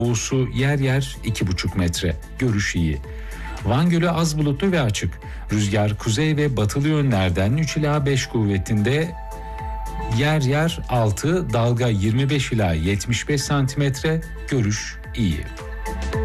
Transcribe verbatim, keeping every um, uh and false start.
Doğusu yer yer iki buçuk metre. Görüş iyi. Van Gölü az bulutlu ve açık. Rüzgar kuzey ve batılı yönlerden üç ila beş kuvvetinde. Yer yer altı, dalga yirmi beş ila yetmiş beş santimetre. Görüş iyi.